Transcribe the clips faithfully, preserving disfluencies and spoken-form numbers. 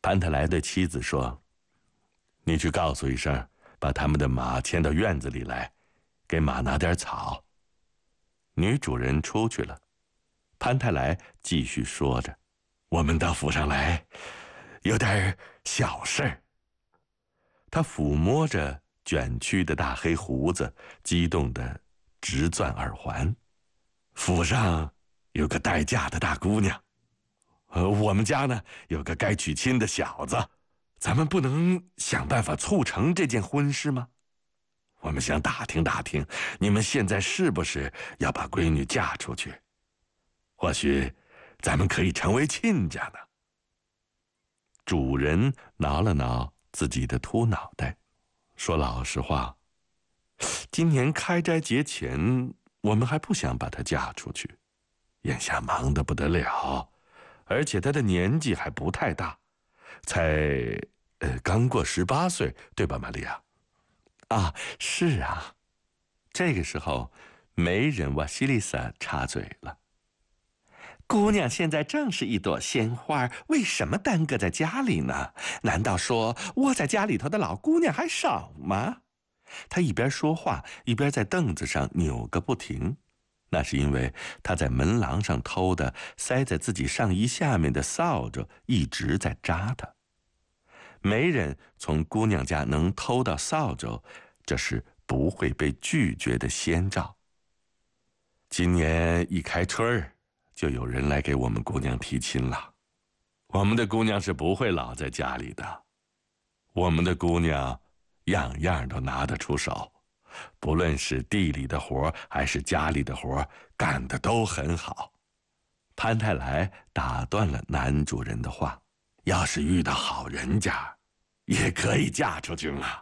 潘特莱对妻子说：“你去告诉一声，把他们的马牵到院子里来，给马拿点草。”女主人出去了，潘太莱继续说着：“我们到府上来，有点小事儿。”他抚摸着卷曲的大黑胡子，激动地直攥耳环。府上有个待嫁的大姑娘，呃，我们家呢有个该娶亲的小子，咱们不能想办法促成这件婚事吗？我们想打听打听，你们现在是不是要把闺女嫁出去？或许咱们可以成为亲家呢。主人挠了挠自己的秃脑袋，说老实话，今年开斋节前，我们还不想把她嫁出去。眼下忙得不得了，而且她的年纪还不太大，才呃刚过十八岁，对吧，玛利亚？啊，是啊。这个时候，媒人瓦西丽萨插嘴了：“姑娘现在正是一朵鲜花，为什么耽搁在家里呢？难道说窝在家里头的老姑娘还少吗？”她一边说话，一边在凳子上扭个不停。那是因为她在门廊上偷的塞在自己上衣下面的扫帚一直在扎她。媒人从姑娘家能偷到扫帚，这是不会被拒绝的先兆。今年一开春儿，就有人来给我们姑娘提亲了。我们的姑娘是不会老在家里的，我们的姑娘样样都拿得出手，不论是地里的活还是家里的活，干得都很好。潘太来打断了男主人的话：“要是遇到好人家，也可以嫁出去嘛。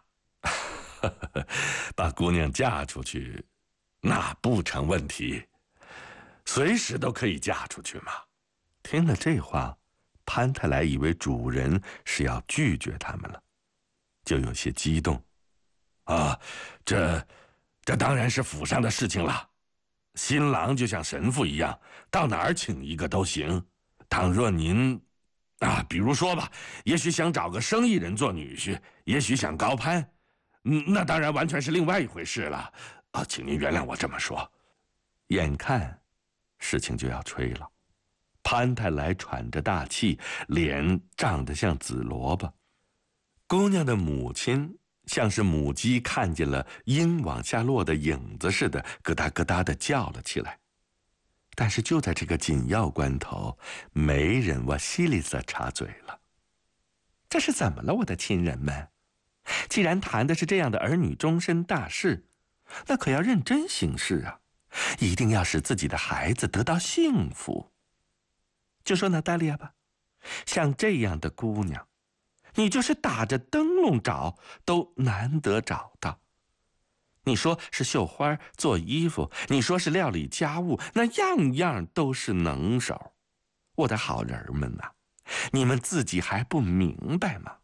把姑娘嫁出去，那不成问题，随时都可以嫁出去嘛。”听了这话，潘太来以为主人是要拒绝他们了，就有些激动。啊，这这当然是府上的事情了。新郎就像神父一样，到哪儿请一个都行。倘若您啊，比如说吧，也许想找个生意人做女婿，也许想高攀，嗯，那当然完全是另外一回事了。啊，请您原谅我这么说。眼看事情就要吹了，潘太来喘着大气，脸涨得像紫萝卜。姑娘的母亲像是母鸡看见了鹰往下落的影子似的，咯哒咯哒地叫了起来。但是就在这个紧要关头，媒人瓦西丽萨插嘴了：“这是怎么了，我的亲人们？既然谈的是这样的儿女终身大事，那可要认真行事啊，一定要使自己的孩子得到幸福。就说娜达莉亚吧，像这样的姑娘，你就是打着灯笼找都难得找到。你说是绣花做衣服，你说是料理家务，那样样都是能手。我的好人们呐、啊，你们自己还不明白吗？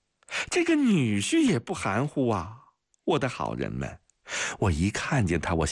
这个女婿也不含糊啊，我的好人们，我一看见他，我